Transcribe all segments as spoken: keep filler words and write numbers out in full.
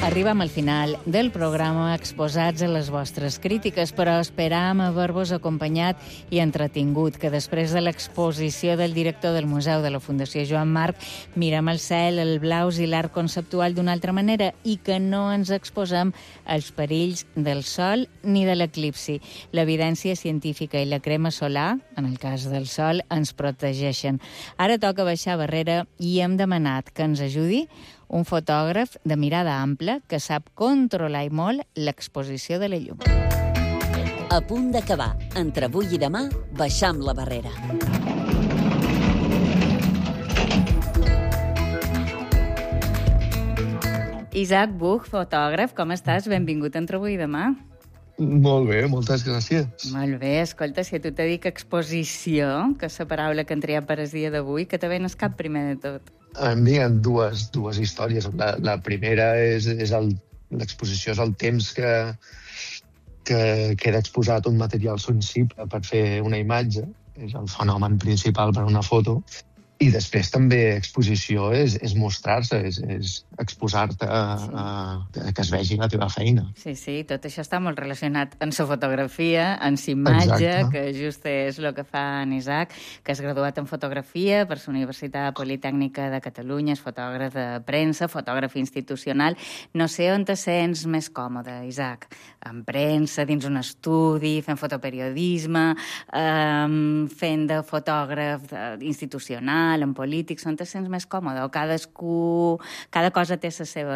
Arribem al final del programa exposats a les vostres crítiques, però esperam haver-vos acompanyat i entretingut, que després de l'exposició del director del Museu de la Fundació Joan Marc mirem el cel, el blaus i l'art conceptual d'una altra manera i que no ens exposem als perills del sol ni de l'eclipsi. L'evidència científica i la crema solar, en el cas del sol, ens protegeixen. Ara toca baixar barrera i hem demanat que ens ajudi un fotògraf de mirada ampla que sap controlar i molt l'exposició de la llum. A punt d'acabar. Entre avui i demà, baixam la barrera. Isaac Buch, fotògraf, com estàs? Benvingut a Entre avui i demà. Molt bé, moltes gràcies. Molt bé, escolta, si a tu te dic exposició, que és la paraula que han triat per el dia d'avui, que te venes cap primer de tot? Em diuen dues, dues històries. La, la primera és, és el, l'exposició és el temps que, que queda exposat un material sensible per fer una imatge. És el fenomen principal per a una foto. I després també exposició és, és mostrar-se, és, és exposar-te a, a, a que es vegi la teva feina. Sí, sí, tot això està molt relacionat amb la fotografia, amb la imatge, exacte, que just és el que fa en Isaac, que és graduat en fotografia per la Universitat Politècnica de Catalunya, és fotògraf de premsa, fotògraf institucional. No sé on te sents més còmode, Isaac. En premsa, dins un estudi, fent fotoperiodisme, eh, fent de fotògraf institucional, en polítics, on te sents més còmode? O cadascú, cada cosa té la seva,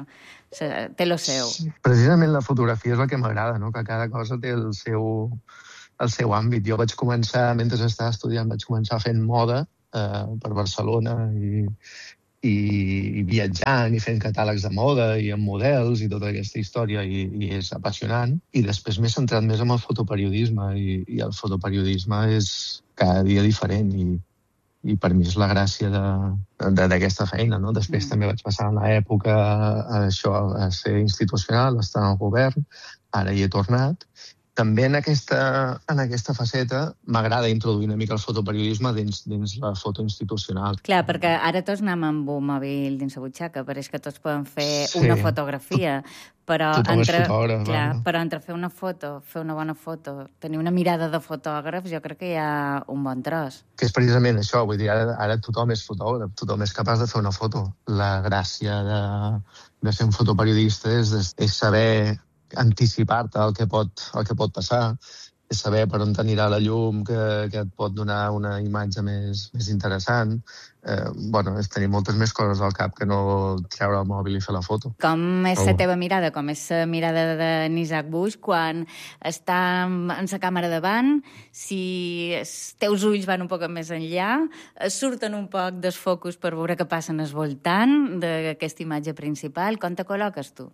té el seu? Precisament la fotografia és el que m'agrada, no? Que cada cosa té el seu, el seu àmbit. Jo vaig començar, mentre estava estudiant, vaig començar fent moda eh, per Barcelona i, i, i viatjant i fent catàlegs de moda i amb models i tota aquesta història i, i és apassionant. I després m'he centrat més en el fotoperiodisme i, i el fotoperiodisme és cada dia diferent i i per mi és la gràcia d'aquesta feina, no? Després mm. també vaig passar una època a, això, a ser institucional, a estar en el govern, ara hi he tornat. També en aquesta, en aquesta faceta m'agrada introduir una mica el fotoperiodisme dins, dins la foto institucional. Clar, perquè ara tots anem amb un mòbil dins la butxaca, pareix que tots podem fer sí. una fotografia, però entre, fotògraf, clar, però entre fer una foto, fer una bona foto, tenir una mirada de fotògraf, jo crec que hi ha un bon tros. Que és precisament això, vull dir, ara, ara tothom és fotògraf, tothom és capaç de fer una foto. La gràcia de, de ser un fotoperiodista és, és saber anticipar-te el que pot, el que pot passar, és saber per on t'anirà la llum que, que et pot donar una imatge més, més interessant. Eh, bueno, és tenir moltes més coses al cap que no treure el mòbil i fer la foto. Com és la teva mirada? Com és la mirada d'en Isaac Buch quan està en la càmera davant, si els teus ulls van un poc més enllà, surten un poc dels focus per veure què passa al voltant d'aquesta imatge principal, com te col·loques tu?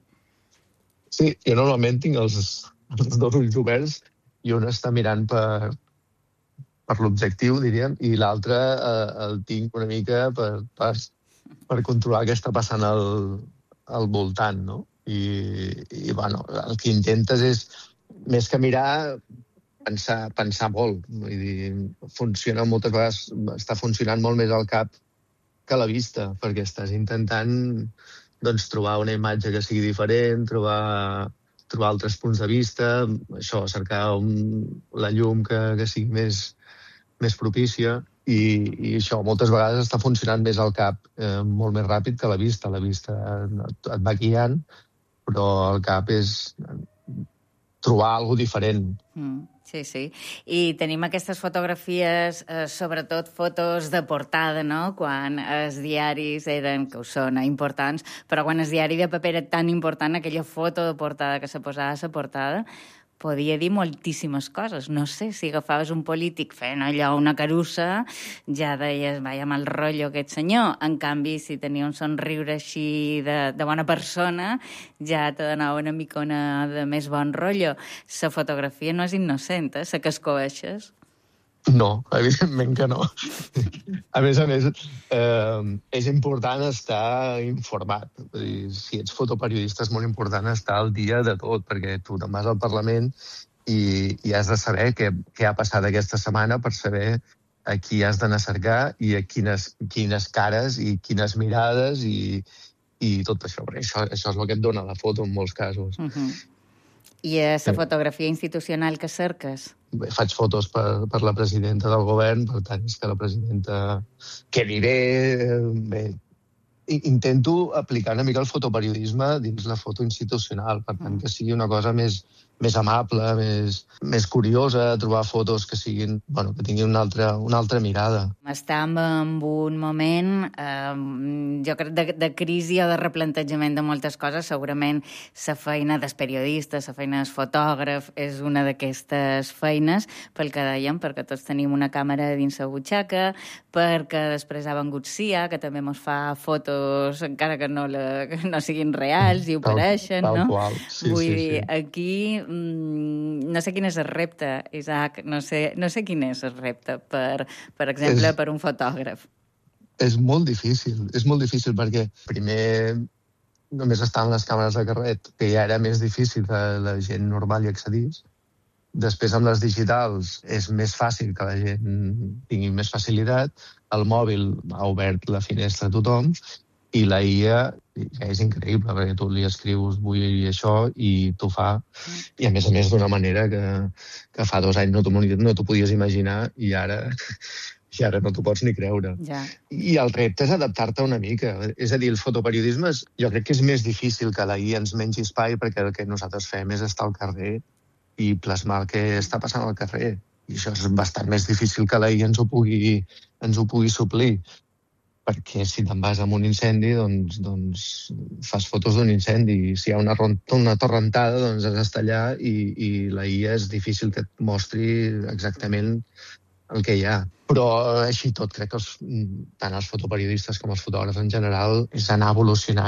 Sí, jo normalment tinc els, els dos ulls oberts i un està mirant per, per l'objectiu, diríem, i l'altre eh, el tinc una mica per, per, per controlar què està passant al, al voltant, no? I, i bueno, el que intentes és, més que mirar, pensar, pensar molt. Vull dir, funciona moltes vegades, està funcionant molt més al cap que a la vista, perquè estàs intentant doncs, trobar una imatge que sigui diferent, trobar, trobar altres punts de vista, això, cercar un, la llum que, que sigui més, més propícia, i, i això moltes vegades està funcionant més al cap, eh, molt més ràpid que a la vista. La vista et, et va guiant, però el cap és trobar alguna diferent. Mm. Sí, sí. I tenim aquestes fotografies, eh, sobretot fotos de portada, no? Quan els diaris eren, que ho són, eh, importants, però quan el diari de paper era tan important, aquella foto de portada que se posava a la portada, podia dir moltíssimes coses. No sé, si agafaves un polític fent allò, una carussa, ja deies, vaja, mal rotllo aquest senyor. En canvi, si tenia un somriure així de, de bona persona, ja te donava una micona de més bon rotllo. La fotografia no és innocent, eh? La que escoeixes. No, evidentment que no. A més a més, eh, és important estar informat. Vull dir, si ets fotoperiodista és molt important estar al dia de tot, perquè tu te'n vas al Parlament i, i has de saber què, què ha passat aquesta setmana per saber a qui has d'anar a cercar i a quines, quines cares i quines mirades i, i tot això. Perquè això, això és el que et dona la foto en molts casos. Uh-huh. I a la sí. fotografia institucional que cerques? Bé, faig fotos per, per la presidenta del govern, per tant, és que la presidenta quedi bé. Bé, intento aplicar una mica el fotoperiodisme dins la foto institucional, per tant, que sigui una cosa més, més amable, més, més curiosa, trobar fotos que siguin, bueno, que tinguin una altra, una altra mirada. Estem en un moment, eh, jo crec, de, de crisi o de replantejament de moltes coses. Segurament la feina dels periodistes, la feina del fotògraf és una d'aquestes feines, pel que dèiem, perquè tots tenim una càmera dins la butxaca, perquè després ha vengut C I A, que també ens fa fotos, encara que no, la, que no siguin reals i ofereixen, no? Qual. Sí, Vull sí, dir, sí. aquí no sé quin és el repte, Isaac, no sé, no sé quin és el repte, per, per exemple, és, per un fotògraf. És molt difícil, és molt difícil perquè primer només estaven les càmeres de carret, que ja era més difícil que la gent normal hi accedís. Després, amb les digitals, és més fàcil que la gent tingui més facilitat. El mòbil ha obert la finestra a tothom i la I A ja és increïble, perquè tu li escrius vull això i t'ho fa. I a més a més d'una manera que, que fa dos anys no t'ho no t'ho podies imaginar i ara, i ara no t'ho pots ni creure. Ja. I el repte és adaptar-te una mica. És a dir, el fotoperiodisme és, jo crec que és més difícil que la I A ens mengi espai perquè el que nosaltres fem és estar al carrer i plasmar el que està passant al carrer. I això és bastant més difícil que la I A ens ho pugui, ens ho pugui suplir. Perquè si te'n vas amb un incendi, doncs, doncs fas fotos d'un incendi. I si hi ha una, una torrentada, doncs has d'estar allà i, i la I A és difícil que et mostri exactament el que hi ha. Però així tot, crec que els, tant els fotoperiodistes com els fotògrafs en general és anar evolucionant